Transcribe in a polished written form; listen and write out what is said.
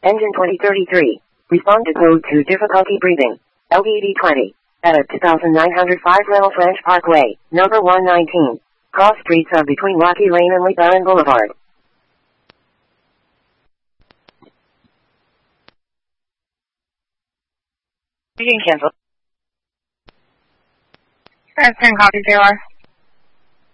Engine 2033. Respond to code to difficulty breathing. LVD 20. At 2905 Little French Parkway, number 119. Cross streets of between Rocky Lane and LeBaron Boulevard. You can cancel. 10 copy, JR.